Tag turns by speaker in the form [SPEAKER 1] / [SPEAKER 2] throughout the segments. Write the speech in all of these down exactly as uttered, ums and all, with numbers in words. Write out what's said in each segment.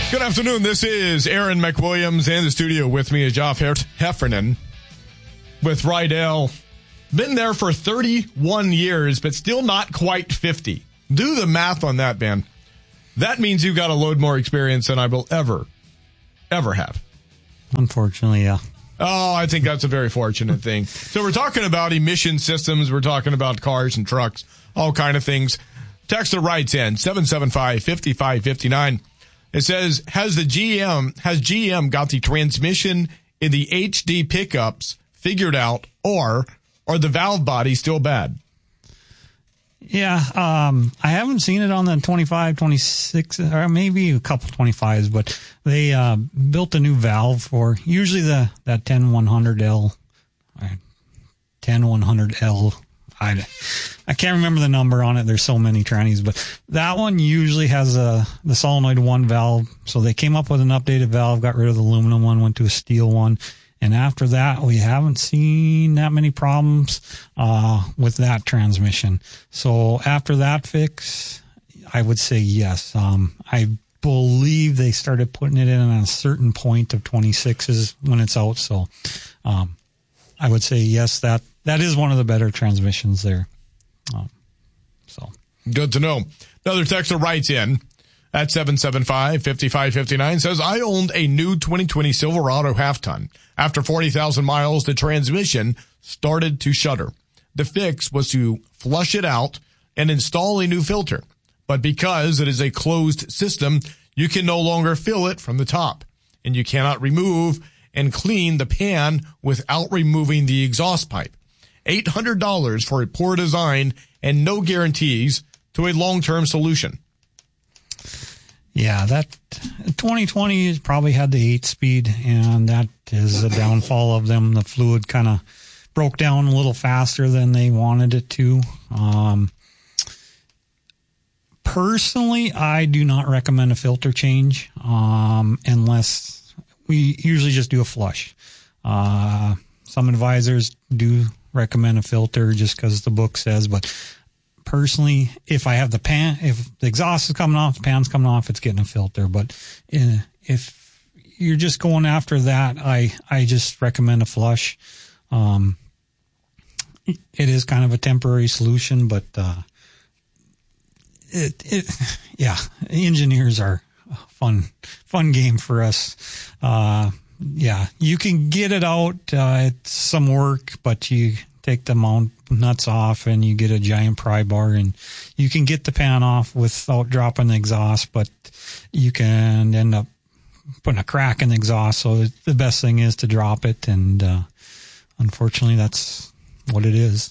[SPEAKER 1] Good afternoon. This is Aaron McWilliams. In the studio with me is Joff Heffernan with Rydell. Been there for thirty-one years, but still not quite fifty. Do the math on that, Ben. That means you've got a load more experience than I will ever, ever have.
[SPEAKER 2] Unfortunately, yeah.
[SPEAKER 1] Oh, I think that's a very fortunate thing. So we're talking about emission systems. We're talking about cars and trucks, all kind of things. Texter writes in seven seven five, five five five nine. It says, has the G M, has G M got the transmission in the H D pickups figured out, or are the valve bodies still bad?
[SPEAKER 2] Yeah, um, I haven't seen it on the twenty-five, twenty-six, or maybe a couple twenty-fives, but they uh, built a new valve for usually the that ten one hundred L, ten one hundred L. I, I can't remember the number on it. There's so many trannies, but that one usually has a the solenoid one valve. So they came up with an updated valve, got rid of the aluminum one, went to a steel one. And after that, we haven't seen that many problems uh with that transmission. So after that fix, I would say yes. Um I believe they started putting it in at a certain point of twenty-sixes when it's out. So um I would say yes, that that is one of the better transmissions there. Um, so
[SPEAKER 1] good to know. Another texter writes in at seven seven five, five five five nine, says, I owned a new twenty twenty Silverado half-ton. After forty thousand miles, the transmission started to shudder. The fix was to flush it out and install a new filter. But because it is a closed system, you can no longer fill it from the top. And you cannot remove and clean the pan without removing the exhaust pipe. eight hundred dollars for a poor design and no guarantees to a long-term solution.
[SPEAKER 2] Yeah, that twenty twenty has probably had the eight speed, and that is a downfall of them. The fluid kind of broke down a little faster than they wanted it to. Um, personally, I do not recommend a filter change um, unless we usually just do a flush. Uh, some advisors do recommend a filter just because the book says, but personally, if I have the pan, if the exhaust is coming off, the pan's coming off, it's getting a filter. But uh, if you're just going after that, I, I just recommend a flush. Um, it is kind of a temporary solution, but, uh, it, it, yeah, engineers are a fun, fun game for us. Uh, yeah, you can get it out. Uh, it's some work, but you take the mount nuts off and you get a giant pry bar, and you can get the pan off without dropping the exhaust, but you can end up putting a crack in the exhaust. So the best thing is to drop it. And, uh, unfortunately that's what it is.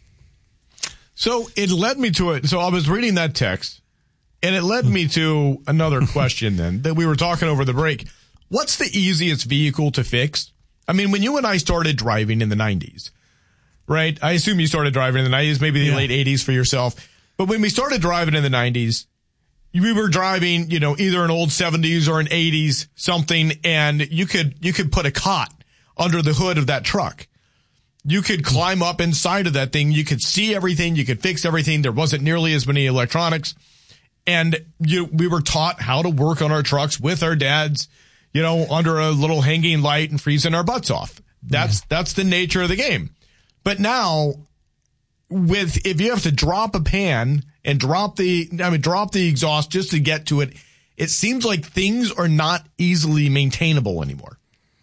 [SPEAKER 1] So it led me to it. So I was reading that text and it led me to another question then that we were talking over the break. What's the easiest vehicle to fix? I mean, when you and I started driving in the nineties, right? I assume you started driving in the nineties, maybe the yeah. late eighties for yourself. But when we started driving in the nineties, we were driving, you know, either an old seventies or an eighties something, and you could, you could put a cot under the hood of that truck. You could climb up inside of that thing. You could see everything. You could fix everything. There wasn't nearly as many electronics. And you, we were taught how to work on our trucks with our dads, you know, under a little hanging light and freezing our butts off. That's, yeah. that's the nature of the game. But now, with if you have to drop a pan and drop the, I mean, drop the exhaust just to get to it, it seems like things are not easily maintainable anymore.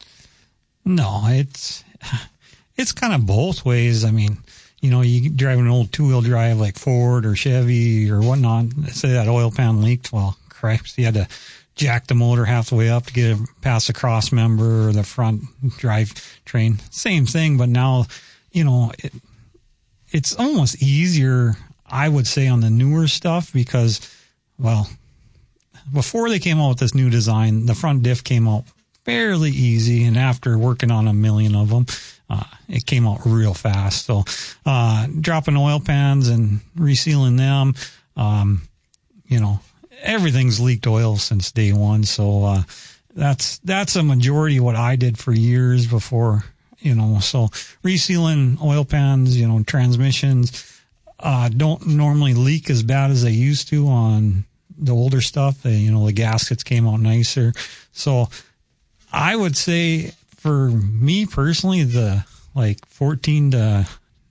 [SPEAKER 2] No, it's it's kind of both ways. I mean, you know, you drive an old two-wheel drive like Ford or Chevy or whatnot. Say that oil pan leaked. Well, cripes, you had to jack the motor half the way up to get it past the cross member or the front drive train. Same thing, but now, you know, it, it's almost easier, I would say, on the newer stuff because, well, before they came out with this new design, the front diff came out fairly easy, and after working on a million of them, uh, it came out real fast. So, uh, dropping oil pans and resealing them, um, you know, everything's leaked oil since day one. So, uh, that's, that's a majority of what I did for years before, you know, so resealing oil pans, you know, transmissions, uh, don't normally leak as bad as they used to on the older stuff. The, you know, the gaskets came out nicer. So I would say for me personally, the like fourteen to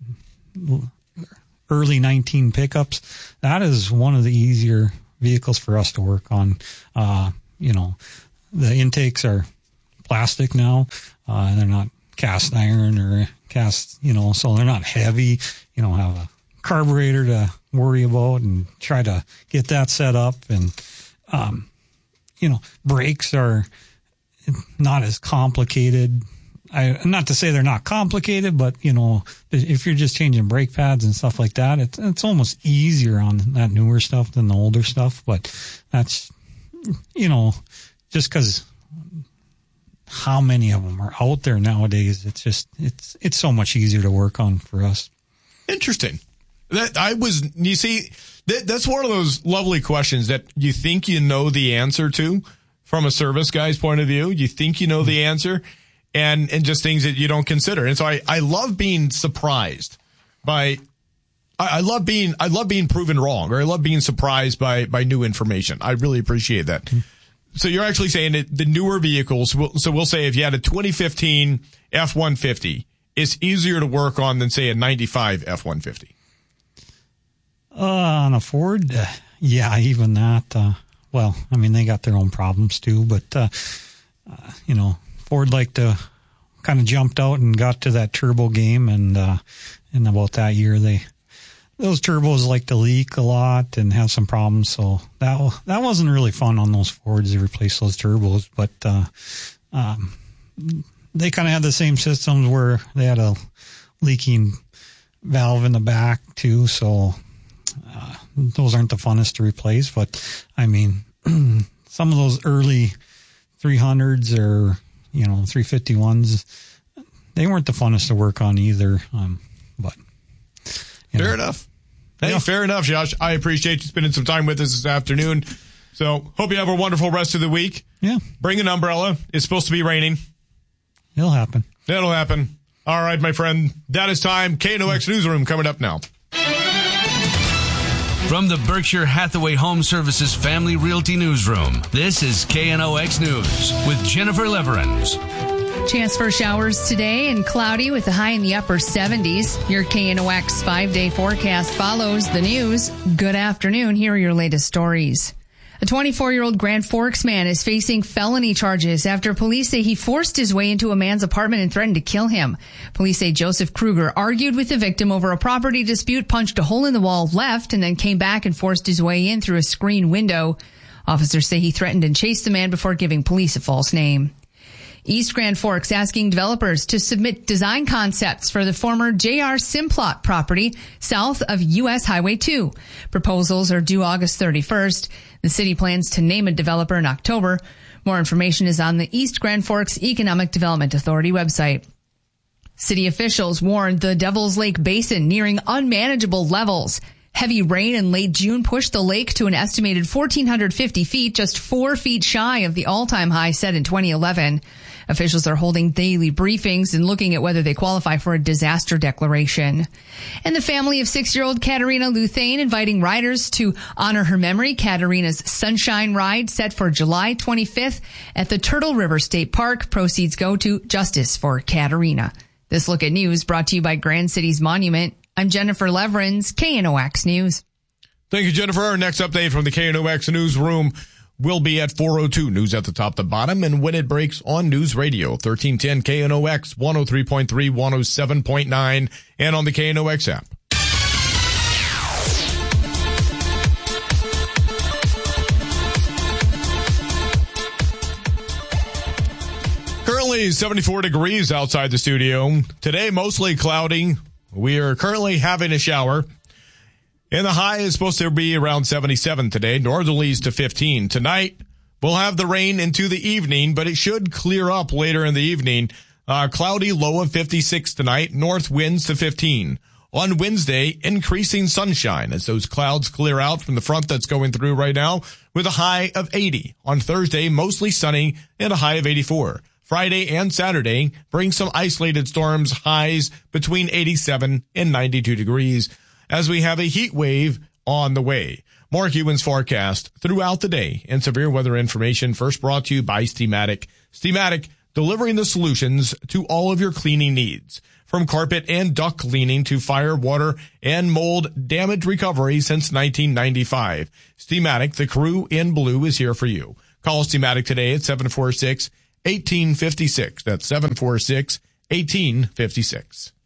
[SPEAKER 2] early nineteen pickups, that is one of the easier vehicles for us to work on. Uh, you know, the intakes are plastic now, uh, and they're not cast iron or cast, you know, so they're not heavy. You don't have a carburetor to worry about and try to get that set up. And, um, you know, brakes are not as complicated. I, not to say they're not complicated, but, you know, if you're just changing brake pads and stuff like that, it's, it's almost easier on that newer stuff than the older stuff. But that's, you know, just because how many of them are out there nowadays, it's just, it's, it's so much easier to work on for us.
[SPEAKER 1] Interesting. That I was, you see, that, that's one of those lovely questions that you think you know the answer to from a service guy's point of view. You think you know the answer. And, and just things that you don't consider. And so I, I love being surprised by, I, I love being, I love being proven wrong, or I love being surprised by, by new information. I really appreciate that. Mm-hmm. So you're actually saying that the newer vehicles, will, so we'll say if you had a twenty fifteen F one fifty, it's easier to work on than say a ninety-five F one fifty.
[SPEAKER 2] Uh, on a Ford, uh, yeah, even that, uh, well, I mean, they got their own problems too, but, uh, uh you know, Ford like to kind of jumped out and got to that turbo game, and uh, in about that year, they those turbos like to leak a lot and have some problems. So that that wasn't really fun on those Fords to replace those turbos. But uh, um, they kind of had the same systems where they had a leaking valve in the back too. So uh, those aren't the funnest to replace. But I mean, some of those early three hundreds or you know, three fifty-ones, they weren't the funnest to work on either. Um, but
[SPEAKER 1] fair
[SPEAKER 2] know.
[SPEAKER 1] enough. Hey,
[SPEAKER 2] yeah. Fair
[SPEAKER 1] enough, Josh. I appreciate you spending some time with us this afternoon. So hope you have a wonderful rest of the week.
[SPEAKER 2] Yeah.
[SPEAKER 1] Bring an umbrella. It's supposed to be raining.
[SPEAKER 2] It'll happen.
[SPEAKER 1] That'll happen. All right, my friend. That is time. K N O X Newsroom coming up now.
[SPEAKER 3] From the Berkshire Hathaway Home Services Family Realty Newsroom, this is K N O X News with Jennifer Leverins.
[SPEAKER 4] Chance for showers today and cloudy with a high in the upper seventies. Your K N O X five-day forecast follows the news. Good afternoon. Here are your latest stories. A twenty-four-year-old Grand Forks man is facing felony charges after police say he forced his way into a man's apartment and threatened to kill him. Police say Joseph Kruger argued with the victim over a property dispute, punched a hole in the wall, left, and then came back and forced his way in through a screen window. Officers say he threatened and chased the man before giving police a false name. East Grand Forks asking developers to submit design concepts for the former J R Simplot property south of U S Highway two. Proposals are due August thirty-first. The city plans to name a developer in October. More information is on the East Grand Forks Economic Development Authority website. City officials warned the Devil's Lake Basin nearing unmanageable levels. Heavy rain in late June pushed the lake to an estimated one thousand four hundred fifty feet, just four feet shy of the all-time high set in twenty eleven. Officials are holding daily briefings and looking at whether they qualify for a disaster declaration. And the family of six-year-old Katarina Luthane inviting riders to honor her memory. Katarina's Sunshine Ride set for July twenty-fifth at the Turtle River State Park. Proceeds go to Justice for Katarina. This Look at News brought to you by Grand Cities Monument. I'm Jennifer Leverins, K N O X News.
[SPEAKER 1] Thank you, Jennifer. Our next update from the K N O X Newsroom will be at four oh two. News at the top to bottom, and when it breaks on News Radio, thirteen ten K N O X, one oh three point three, one oh seven point nine, and on the K N O X app. Currently seventy-four degrees outside the studio. Today, mostly cloudy. We are currently having a shower. And the high is supposed to be around seventy-seven today. Northerlies to fifteen. Tonight, we'll have the rain into the evening, but it should clear up later in the evening. Uh, cloudy, low of fifty-six tonight. North winds to fifteen. On Wednesday, increasing sunshine as those clouds clear out from the front that's going through right now with a high of eighty. On Thursday, mostly sunny and a high of eighty-four. Friday and Saturday bring some isolated storms, highs between eighty-seven and ninety-two degrees as we have a heat wave on the way. Mark Ewan's forecast throughout the day and severe weather information first brought to you by Steamatic. Steamatic, delivering the solutions to all of your cleaning needs. From carpet and duct cleaning to fire, water, and mold damage recovery since nineteen ninety-five. Steamatic, the crew in blue, is here for you. Call Steamatic today at seven four six, one eight five six. That's seven four six, one eight five six.